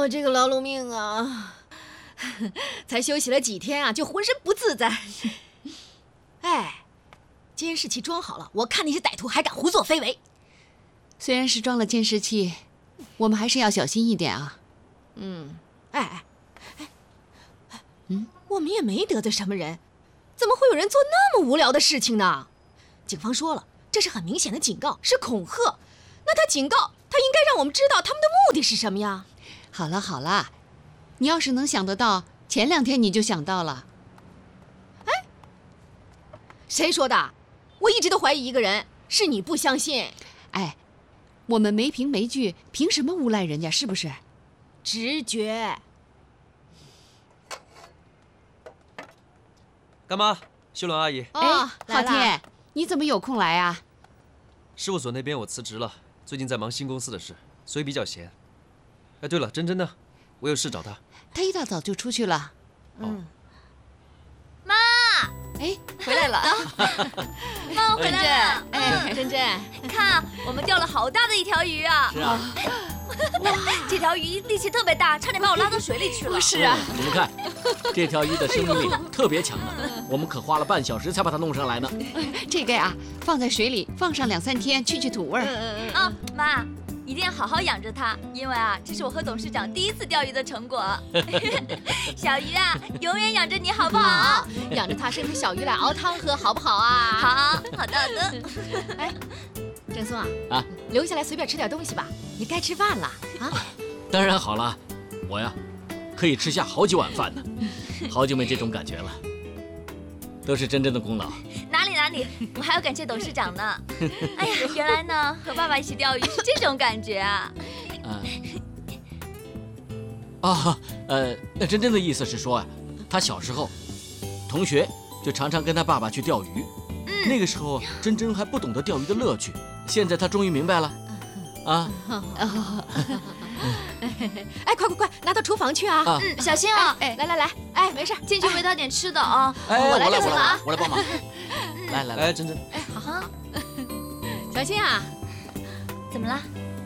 我这个劳碌命啊，才休息了几天啊，就浑身不自在。哎，监视器装好了，我看那些歹徒还敢胡作非为。 虽然是装了监视器，我们还是要小心一点啊。 我们也没得罪什么人，怎么会有人做那么无聊的事情呢？警方说了，这是很明显的警告，是恐吓。那他警告，他应该让我们知道他们的目的是什么呀？ 好了好了，你要是能想得到，前2天你就想到了。 哎，谁说的？我一直都怀疑一个人，是你不相信。 哎，我们没凭没据，凭什么诬赖人家？是不是？ 直觉。 干妈，秀伦阿姨。 哦， 昊天，你怎么有空来啊？ 事务所那边我辞职了，最近在忙新公司的事，所以比较闲。哎，对了，珍珍呢？我有事找她。 她一大早就出去了。 妈， 哎，回来了啊！ 妈，我回来了。 哎，珍珍， 看，我们钓了好大的一条鱼啊！ 是啊， 这条鱼力气特别大，差点把我拉到水里去了。 是啊， 你们看，这条鱼的生命力特别强的，我们可花了半小时才把它弄上来呢。 这个呀，放在水里放上2、3天，去土味儿。 啊，妈，一定要好好养着它，因为啊，这是我和董事长第一次钓鱼的成果。小鱼啊，永远养着你好不好？ 养着它生出小鱼来熬汤喝，好不好啊？ 好，好的，好的。 哎，郑松啊， 啊， 留下来随便吃点东西吧，你该吃饭了啊。 当然好了，我呀，可以吃下好几碗饭呢，好久没这种感觉了，都是珍珍的功劳。 哪里，我还要感谢董事长呢。哎呀，原来呢，和爸爸一起钓鱼是这种感觉啊。 那珍珍的意思是说啊，她小时候，同学就常常跟她爸爸去钓鱼。那个时候珍珍还不懂得钓鱼的乐趣，现在她终于明白了。啊， 哎，快，拿到厨房去啊！ 小心啊！ 哎，来，哎，没事， 进去喂他点吃的啊。 哎， 我来就行了啊。 我来帮忙。来， 哎，珍珍， 哎，好，小心啊！ 怎么了？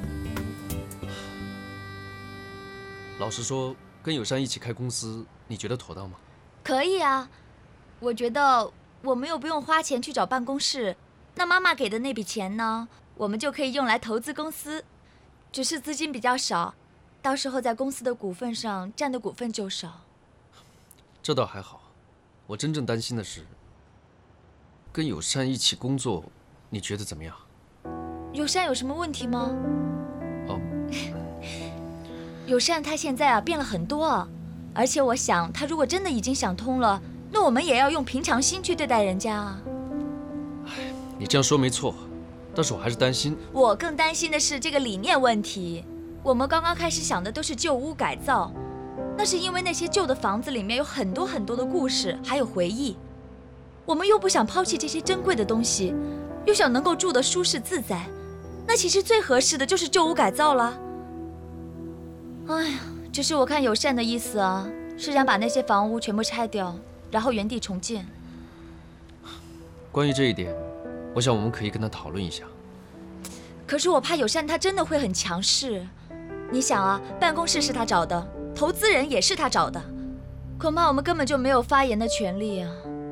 老实说，跟友善一起开公司，你觉得妥当吗？ 可以啊，我觉得我们又不用花钱去找办公室，那妈妈给的那笔钱呢，我们就可以用来投资公司，只是资金比较少，到时候在公司的股份上占的股份就少。 这倒还好，我真正担心的是，跟友善一起工作，你觉得怎么样？ 友善有什么问题吗？ 哦， 友善他现在啊变了很多，而且我想他如果真的已经想通了，那我们也要用平常心去对待人家啊。 你这样说没错，但是我还是担心。 我更担心的是这个理念问题。我们刚刚开始想的都是旧屋改造，那是因为那些旧的房子里面有很多很多的故事，还有回忆。我们又不想抛弃这些珍贵的东西，又想能够住得舒适自在，那其实最合适的就是旧屋改造了。哎呀，只是我看友善的意思啊，是想把那些房屋全部拆掉，然后原地重建。 关于这一点，我想我们可以跟他讨论一下。 可是我怕友善他真的会很强势。你想啊，办公室是他找的，投资人也是他找的，恐怕我们根本就没有发言的权利啊！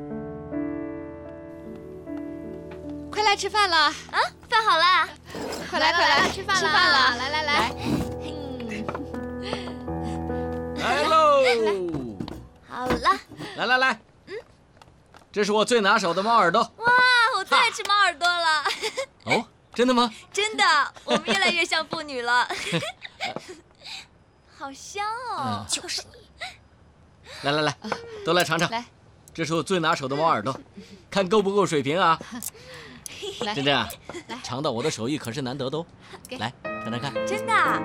快来吃饭了啊！ 饭好啦， 快来， 吃饭了，来， 来喽！ 好了， 来，这是我最拿手的猫耳朵。 哇，我最爱吃猫耳朵了。 哦，真的吗？ 真的，我们越来越像父女了。好香哦！ 就是你。 来，都来尝尝。 来， 这是我最拿手的猫耳朵，看够不够水平啊？ 来， 珍珍啊，尝到我的手艺可是难得的哦。来，尝看。 真的啊？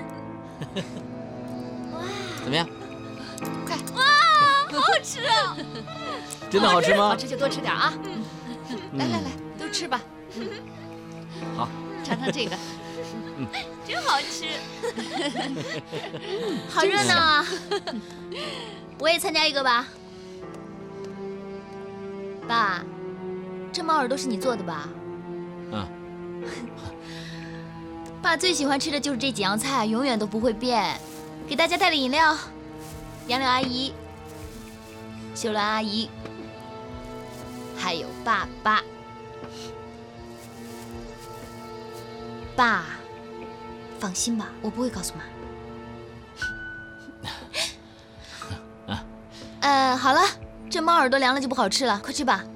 怎么样？ 快！ 哇，好好吃哦！ 真的好吃吗？ 好吃就多吃点啊！ 来，都吃吧。 好， 尝尝这个。 真好吃。 好热闹啊！我也参加一个吧。爸，这猫耳朵是你做的吧？ 嗯。 爸最喜欢吃的就是这几样菜，永远都不会变。 给大家带了饮料，杨柳阿姨、秀兰阿姨，还有爸爸。爸，放心吧，我不会告诉妈。好了，这猫耳朵凉了就不好吃了，快吃吧。